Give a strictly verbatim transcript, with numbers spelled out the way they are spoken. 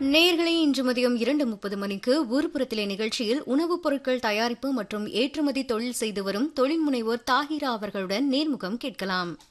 நேயர்களே, இன்று மதியம் இரண்டு முப்பது மணிக்கு ஊர்புறத்திலே நிகழ்ச்சியில் உணவுப் பொருட்கள் தயாரிப்பு மற்றும் ஏற்றுமதி தொழில் செய்து வரும் தொழில் முனைவோர் தாஹிரா அவர்களுடன் நேர்முகம் கேட்கலாம்.